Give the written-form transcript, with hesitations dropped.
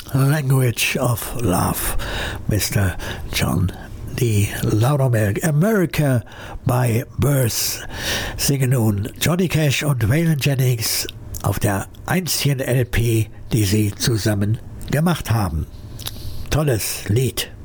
Language of Love, Mr. John D. Loudermilk. America by Birth singen nun Johnny Cash und Waylon Jennings auf der einzigen LP, die sie zusammen gemacht haben. Tolles Lied.